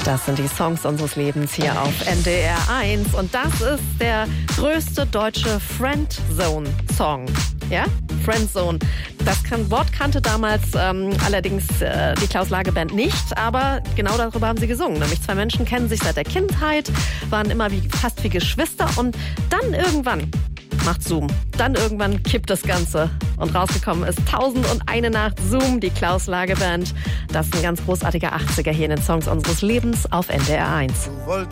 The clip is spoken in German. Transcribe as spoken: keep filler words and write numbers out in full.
Das sind die Songs unseres Lebens hier auf N D R eins. Und das ist der größte deutsche Friendzone-Song. Ja, Friendzone. Das kan- Wort kannte damals ähm, allerdings äh, die Klaus-Lage-Band nicht, aber genau darüber haben sie gesungen. Nämlich zwei Menschen kennen sich seit der Kindheit, waren immer wie, fast wie Geschwister und dann irgendwann macht Zoom. Dann irgendwann kippt das Ganze und rausgekommen ist Tausend und eine Nacht Zoom, die Klaus-Lage-Band. Das ist ein ganz großartiger achtziger hier in den Songs unseres Lebens auf N D R eins. Du wolltest